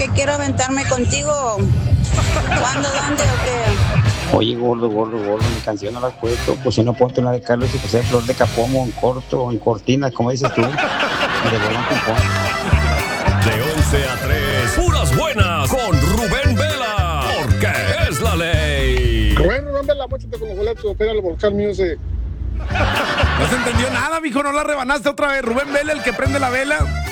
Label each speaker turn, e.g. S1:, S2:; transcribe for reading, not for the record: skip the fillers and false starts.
S1: que quiero aventarme contigo. ¿Cuándo, dónde o qué?
S2: Oye, gordo, mi canción no la has puesto. Pues si no, ponte una de Carlos y José Flor de Capomo en corto, en cortina, como dices tú. De bolón ping-pong.
S3: De 11 a 3, puras buenas con Rubén Vela, porque es la ley.
S4: Rubén Vela, móchate con los boletos, espéralo por Car Music.
S5: No se entendió nada, mijo, no la rebanaste otra vez. Rubén Vela, el que prende la vela.